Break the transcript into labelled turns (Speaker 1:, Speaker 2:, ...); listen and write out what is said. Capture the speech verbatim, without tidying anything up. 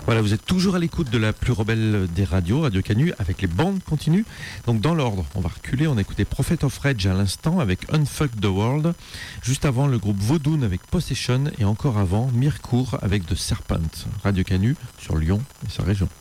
Speaker 1: Voilà, vous êtes toujours à l'écoute de la plus rebelle des radios, Radio Canu, avec les bandes continues. Donc dans l'ordre, on va reculer, on a écouté Prophet of Rage à l'instant avec Unfuck the World. Juste avant, le groupe Vaudoun avec Possession et encore avant, Mirecourt avec The Serpent. Radio Canu sur Lyon et sa région.